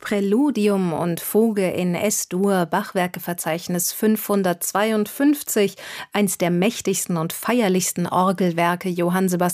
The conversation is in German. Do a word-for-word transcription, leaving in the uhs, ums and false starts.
Präludium und Fuge in Es-Dur, Bachwerkeverzeichnis fünfhundertzweiundfünfzig, eins der mächtigsten und feierlichsten Orgelwerke Johann Sebastian